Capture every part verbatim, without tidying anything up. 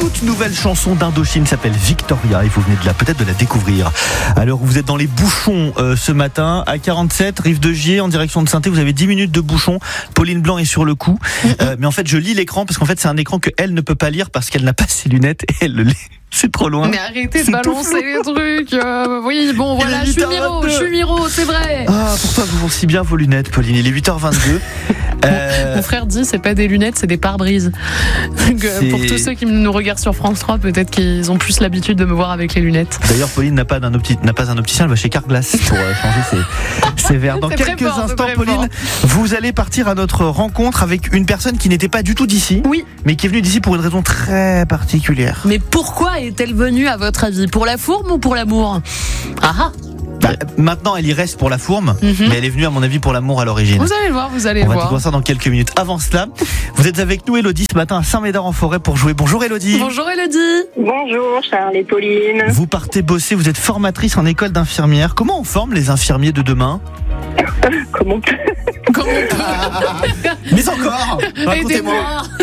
toute nouvelle chanson d'Indochine s'appelle Victoria et vous venez de la, peut-être de la découvrir. Alors vous êtes dans les bouchons euh, ce matin à quarante-sept, Rive de Gier en direction de Saint-Thé. Vous avez dix minutes de bouchons. Pauline Blanc est sur le coup. Euh, mais en fait je lis l'écran parce qu'en fait c'est un écran qu'elle ne peut pas lire parce qu'elle n'a pas ses lunettes et elle le lit. C'est trop loin. Mais arrêtez de balancer les trucs. Euh, oui, bon, voilà, je suis Miro, je suis Miro, c'est vrai. Ah, pourquoi vous vont si bien vos lunettes, Pauline? Il est huit heures vingt-deux. euh... Mon frère dit, c'est pas des lunettes, c'est des pare-brises. Donc, euh, pour tous ceux qui nous regardent sur France trois, peut-être qu'ils ont plus l'habitude de me voir avec les lunettes. D'ailleurs, Pauline n'a pas, d'un opti... n'a pas un opticien, elle va chez Carglass pour euh, changer ses, ses verres. Dans c'est quelques fort, instants, Pauline, vous allez partir à notre rencontre avec une personne qui n'était pas du tout d'ici. Oui. Mais qui est venue d'ici pour une raison très particulière. Mais pourquoi est-elle venue à votre avis? Pour la fourme ou pour l'amour? Ah ah. Bah, maintenant, elle y reste pour la fourme, mm-hmm. mais elle est venue, à mon avis, pour l'amour à l'origine. Vous allez voir, vous allez On voir. On va découvrir ça dans quelques minutes. Avant cela, vous êtes avec nous, Élodie, ce matin à Saint-Médard-en-Forêt pour jouer. Bonjour, Élodie. Bonjour, Élodie. Bonjour, Charles et Pauline. Vous partez bosser, vous êtes formatrice en école d'infirmière. Comment on forme les infirmiers de demain? Comment Comment Mais encore, racontez-moi.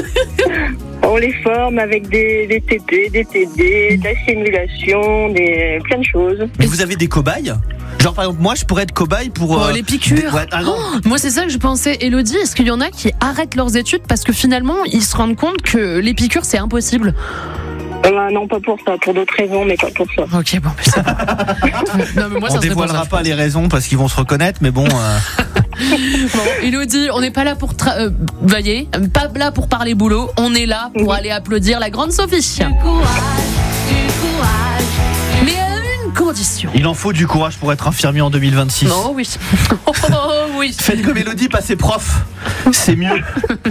On les forme avec des, des T P, des T D, de la simulation, des, plein de choses. Mais vous avez des cobayes? Genre par exemple moi je pourrais être cobaye pour oh, euh, les piqûres. Des... Ouais, ah non. Oh, moi c'est ça que je pensais, Élodie. Est-ce qu'il y en a qui arrêtent leurs études parce que finalement ils se rendent compte que les piqûres c'est impossible? Euh, non, pas pour ça, pour d'autres raisons, mais pas pour ça. Ok, bon, mais c'est bon. Non, mais moi, on ça dévoilera ça, pas les raisons parce qu'ils vont se reconnaître, mais bon. Euh... Bon, Élodie, on n'est pas là pour tra- euh, voyez, pas là pour parler boulot. On est là pour aller applaudir la grande Sophie. Du courage, du courage. Mais à une condition. Il en faut du courage pour être infirmier en deux mille vingt-six. Oh oui. Oh oui. Faites comme Élodie, passez prof. C'est mieux.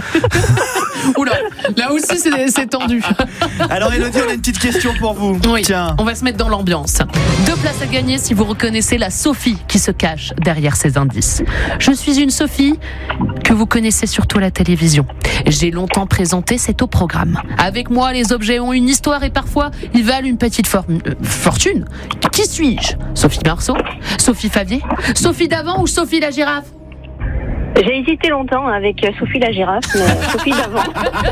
Oula, là aussi c'est, c'est tendu. Alors Élodie, on a une petite question pour vous. Oui, tiens. On va se mettre dans l'ambiance. Deux places à gagner si vous reconnaissez la Sophie qui se cache derrière ces indices. Je suis une Sophie que vous connaissez surtout à la télévision. J'ai longtemps présenté, c'est au programme. Avec moi, les objets ont une histoire et parfois ils valent une petite for- euh, fortune. Qui suis-je? Sophie Marceau? Sophie Favier? Sophie d'avant ou Sophie la girafe? J'ai hésité longtemps avec Sophie la girafe, mais Sophie d'avant.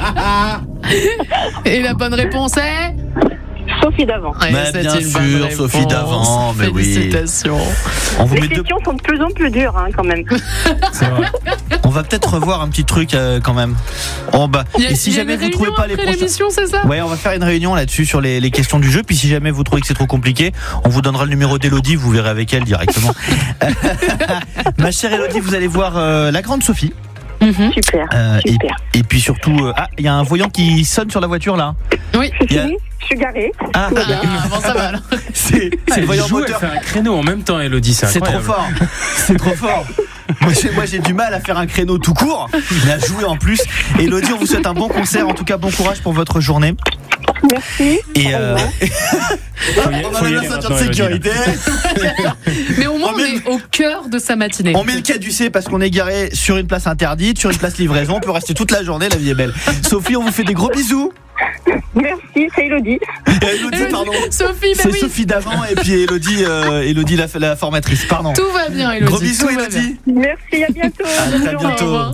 Et la bonne réponse est Sophie d'avant. Ouais, mais bien sûr, Sophie d'avant, mais oui. Félicitations. On vous Les met questions deux... sont de plus en plus dures, hein, quand même. C'est vrai. On va peut-être revoir un petit truc euh, quand même. Oh, bah. Y a, et si jamais vous trouvez pas les prochains... l'émission, c'est ça? Ouais, on va faire une réunion là-dessus sur les, les questions du jeu. Puis si jamais vous trouvez que c'est trop compliqué, on vous donnera le numéro d'Élodie. Vous verrez avec elle directement. Ma chère Élodie, vous allez voir euh, la grande Sophie. Mmh. Super, euh, super. Et, et puis surtout, euh, ah, il y a un voyant qui sonne sur la voiture là. Oui. C'est a... fini, je suis garée. Ah, ah, ah bon, ça va alors. C'est, c'est le voyant joue, moteur. Elle fait un créneau en même temps, Élodie, c'est C'est trop fort. C'est trop fort. Moi j'ai, moi j'ai du mal à faire un créneau tout court, mais à jouer en plus. Élodie, on vous souhaite un bon concert. En tout cas, bon courage pour votre journée. Merci. Et euh... faut y, on faut a y la aller ceinture de maintenant, sécurité. Mais au moins, On on, met- est au cœur de sa matinée. On met le caducé parce qu'on est garé sur une place interdite, sur une place livraison. On peut rester toute la journée, la vie est belle. Sophie, on vous fait des gros bisous. Merci, c'est Élodie. Et Élodie, pardon. Sophie, bah C'est oui. Sophie d'avant et puis Élodie, euh, Élodie la, la formatrice. Pardon. Tout va bien, Élodie. Gros bisous, tout va bien. Élodie. Merci, à bientôt. À Bonne très journée. bientôt. Au revoir.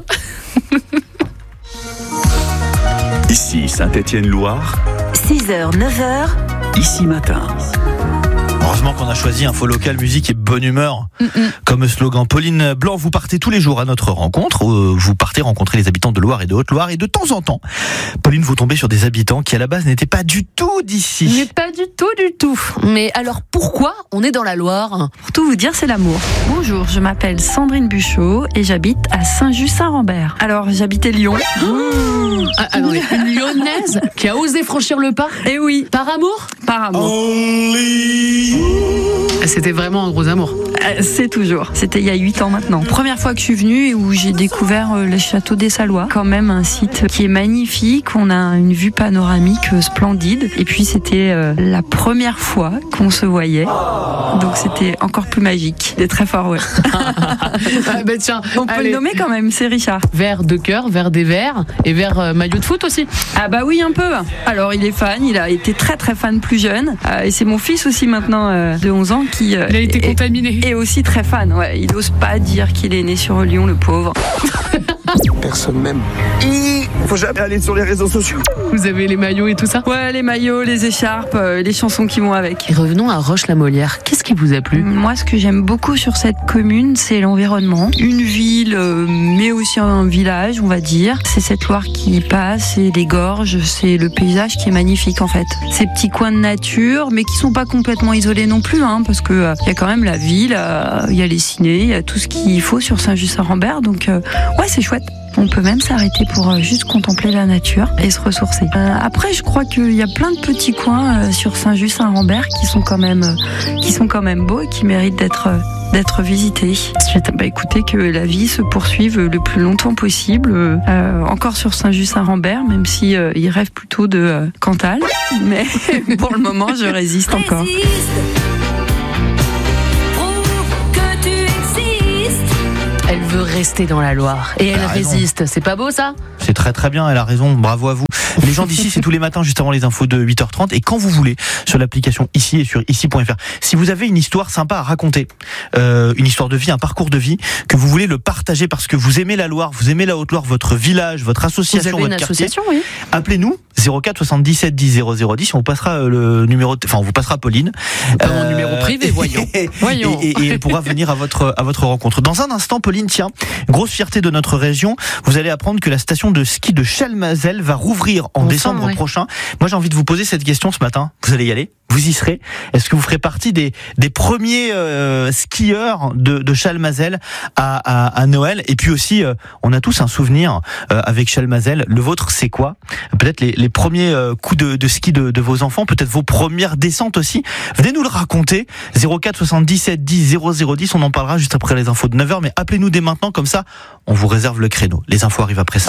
Ici Saint-Étienne-Loire, six heures, neuf heures. ici matin. Heureusement qu'on a choisi Info Local, musique et bonne humeur Mm-mm. comme slogan. Pauline Blanc, vous partez tous les jours à notre rencontre. Vous partez rencontrer les habitants de Loire et de Haute-Loire. Et de temps en temps, Pauline, vous tombez sur des habitants qui à la base n'étaient pas du tout d'ici. Mais pas du tout, du tout. Mais alors pourquoi on est dans la Loire? Pour tout vous dire, c'est l'amour. Bonjour, je m'appelle Sandrine Buchot et j'habite à Saint-Just-Saint-Rambert. Alors, j'habitais Lyon. Mmh. Ah, attendez, une Lyonnaise qui a osé franchir le pas? Eh oui, Par amour? par amour. C'était vraiment un gros amour. Euh, C'est toujours. C'était il y a huit ans maintenant. Première fois que je suis venue et où j'ai découvert euh, le château des Salois. Quand même un site qui est magnifique. On a une vue panoramique euh, splendide. Et puis c'était euh, la première fois qu'on se voyait. Donc c'était encore plus magique. C'était très fort, ouais. Ah, bah tiens, On peut allez. le nommer quand même, c'est Richard. Vert de cœur, vert des verts et vert euh, maillot de foot aussi. Ah bah oui, un peu. Alors il est fan, il a été très très fan plus jeune. Euh, et c'est mon fils aussi maintenant euh, de onze ans qui euh, Il a été est, contaminé. est aussi très fan. Ouais, il n'ose pas dire qu'il est né sur Lyon, le pauvre. Personne m'aime. Il faut jamais aller sur les réseaux sociaux. Vous avez les maillots et tout ça? Ouais, les maillots, les écharpes, euh, les chansons qui vont avec. Et revenons à Roche-la-Molière. Qu'est-ce qui vous a plu? Moi, ce que j'aime beaucoup sur cette commune, c'est l'environnement. Une ville, euh, mais aussi un village, on va dire. C'est cette Loire qui passe, et les gorges, c'est le paysage qui est magnifique en fait. Ces petits coins de nature, mais qui sont pas complètement isolés non plus, hein, parce que euh, y a quand même la ville, il euh, y a les cinés, il y a tout ce qu'il faut sur Saint-Just-Saint-Rambert. Donc, euh, ouais, c'est chouette. On peut même s'arrêter pour euh, juste contempler la nature et se ressourcer. Euh, après, je crois qu'il y a plein de petits coins euh, sur Saint-Just-Saint-Rambert qui sont quand même, euh, qui sont quand même beaux et qui méritent d'être euh, d'être visités. Bah, écoutez, que la vie se poursuive le plus longtemps possible. Euh, encore sur Saint-Just-Saint-Rambert, même si euh, il rêve plutôt de euh, Cantal, mais pour le moment, je résiste encore. Elle veut rester dans la Loire et elle, elle résiste. C'est pas beau ça? C'est très très bien, elle a raison, bravo à vous. Les gens d'ici, c'est tous les matins juste avant les infos de huit heures trente et quand vous voulez sur l'application ici et sur ici point f r. Si vous avez une histoire sympa à raconter, euh, une histoire de vie, un parcours de vie, que vous voulez le partager parce que vous aimez la Loire, vous aimez la Haute-Loire, votre village, votre association, vous avez votre une quartier, association, oui. Appelez-nous zéro quatre soixante-dix-sept dix zéro zéro dix, on vous passera le numéro, enfin on vous passera Pauline. Pas mon euh, numéro privé, voyons. voyons. Et, et, et elle pourra venir à votre à votre rencontre. Dans un instant, Pauline, tiens, grosse fierté de notre région, vous allez apprendre que la station de ski de Chalmazel va rouvrir en enfin, décembre ouais. prochain. Moi, j'ai envie de vous poser cette question ce matin. Vous allez y aller? Vous y serez? Est-ce que vous ferez partie des, des premiers euh, skieurs de, de Chalmazel à, à, à Noël? Et puis aussi, euh, on a tous un souvenir euh, avec Chalmazel. Le vôtre, c'est quoi? Peut-être les, les premiers euh, coups de, de ski de, de vos enfants, peut-être vos premières descentes aussi. Venez nous le raconter. zéro quatre soixante-dix-sept dix zéro zéro dix, on en parlera juste après les infos de neuf heures. Mais appelez-nous dès maintenant, comme ça, on vous réserve le créneau. Les infos arrivent après ça.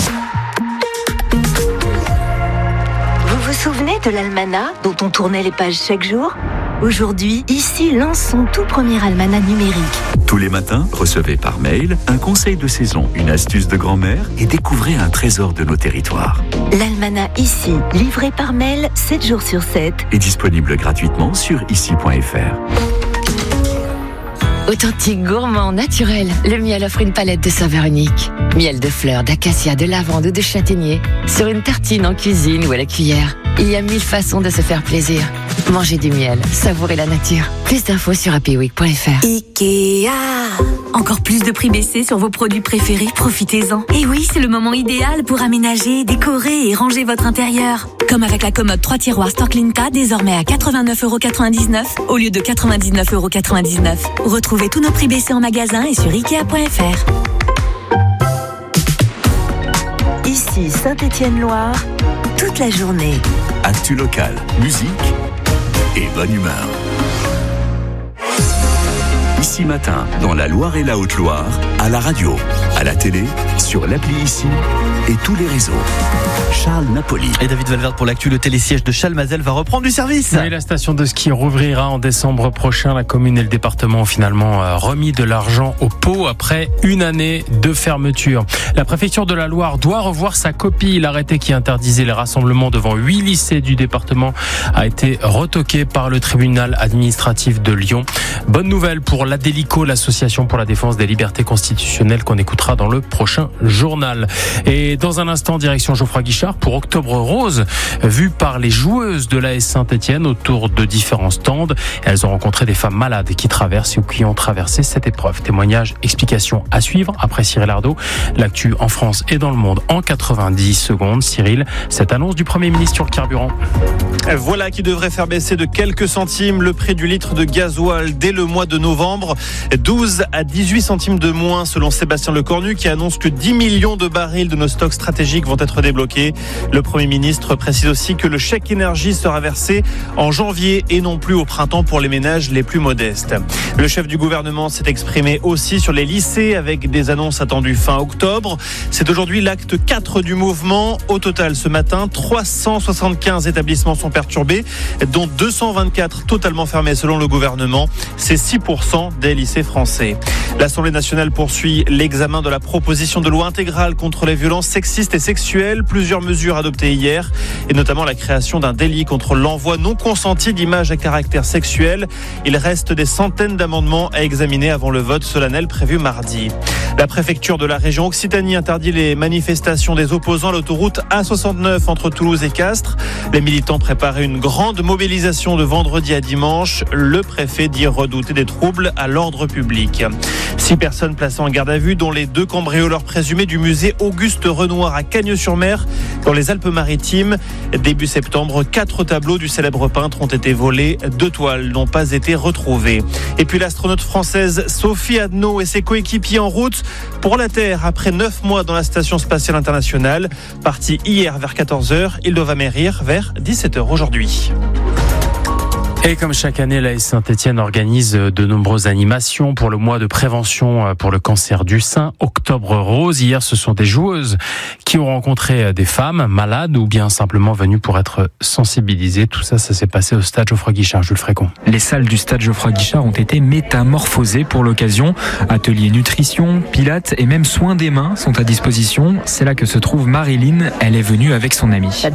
Vous vous souvenez de l'almanach dont on tournait les pages chaque jour? Aujourd'hui, ici lance son tout premier almanach numérique. Tous les matins, recevez par mail un conseil de saison, une astuce de grand-mère et découvrez un trésor de nos territoires. L'almanach ici, livré par mail sept jours sur sept. Et disponible gratuitement sur ici point f r. Authentique, gourmand, naturel, le miel offre une palette de saveurs uniques. Miel de fleurs, d'acacia, de lavande ou de châtaignier. Sur une tartine en cuisine ou à la cuillère. Il y a mille façons de se faire plaisir. Mangez du miel, savourez la nature. Plus d'infos sur happy week point f r. Ikea. Encore plus de prix baissés sur vos produits préférés, profitez-en. Et oui, c'est le moment idéal pour aménager, décorer et ranger votre intérieur. Comme avec la commode trois tiroirs Storklinka, désormais à quatre-vingt-neuf euros quatre-vingt-dix-neuf au lieu de quatre-vingt-dix-neuf euros quatre-vingt-dix-neuf. Retrouvez tous nos prix baissés en magasin et sur ikea point f r. Ici Saint-Étienne-Loire, toute la journée. Actu locale, musique et bonne humeur. Ici matin, dans la Loire et la Haute-Loire, à la radio, à la télé, sur l'appli Ici et tous les réseaux. Charles Napoli. Et David Valverde pour l'actu, le télésiège de Chalmazel va reprendre du service. Oui, la station de ski rouvrira en décembre prochain. La commune et le département ont finalement remis de l'argent au pot après une année de fermeture. La préfecture de la Loire doit revoir sa copie. L'arrêté qui interdisait les rassemblements devant huit lycées du département a été retoqué par le tribunal administratif de Lyon. Bonne nouvelle pour l'Adélico, l'association pour la défense des libertés constitutionnelles qu'on écoutera dans le prochain journal. Et dans un instant, direction Geoffroy Guichard pour Octobre Rose, vu par les joueuses de l'A S Saint-Étienne autour de différents stands. Elles ont rencontré des femmes malades qui traversent ou qui ont traversé cette épreuve. Témoignages, explications à suivre après Cyril Ardo. L'actu en France et dans le monde en quatre-vingt-dix secondes. Cyril, cette annonce du Premier ministre sur le carburant. Voilà qui devrait faire baisser de quelques centimes le prix du litre de gasoil dès le mois de novembre. douze à dix-huit centimes de moins selon Sébastien Lecornu qui annonce que dix millions de barils de nos stocks stratégiques vont être débloqués. Le Premier ministre précise aussi que le chèque énergie sera versé en janvier et non plus au printemps pour les ménages les plus modestes. Le chef du gouvernement s'est exprimé aussi sur les lycées avec des annonces attendues fin octobre. C'est aujourd'hui l'acte quatre du mouvement. Au total, ce matin, trois cent soixante-quinze établissements sont perturbés, dont deux cent vingt-quatre totalement fermés selon le gouvernement. C'est six pour cent des lycées français. L'Assemblée nationale poursuit l'examen de la proposition de de loi intégrale contre les violences sexistes et sexuelles. Plusieurs mesures adoptées hier, et notamment la création d'un délit contre l'envoi non consenti d'images à caractère sexuel. Il reste des centaines d'amendements à examiner avant le vote solennel prévu mardi. La préfecture de la région Occitanie interdit les manifestations des opposants à l'autoroute A soixante-neuf entre Toulouse et Castres. Les militants préparaient une grande mobilisation de vendredi à dimanche. Le préfet dit redouter des troubles à l'ordre public. Six personnes placées en garde à vue, dont les deux cambrioleurs présumés du musée Auguste Renoir à Cagnes-sur-Mer, dans les Alpes-Maritimes. Début septembre, quatre tableaux du célèbre peintre ont été volés. Deux toiles n'ont pas été retrouvées. Et puis l'astronaute française Sophie Adno et ses coéquipiers en route pour la Terre après neuf mois dans la Station Spatiale Internationale. Partis hier vers quatorze heures, ils doivent amérir vers dix-sept heures aujourd'hui. Et comme chaque année, l'A S Saint-Étienne organise de nombreuses animations pour le mois de prévention pour le cancer du sein, Octobre Rose. Hier, ce sont des joueuses qui ont rencontré des femmes malades ou bien simplement venues pour être sensibilisées. Tout ça, ça s'est passé au stade Geoffroy-Guichard. Jules Frécon. Les salles du stade Geoffroy-Guichard ont été métamorphosées pour l'occasion. Ateliers nutrition, pilates et même soins des mains sont à disposition. C'est là que se trouve Marilyn. Elle est venue avec son amie.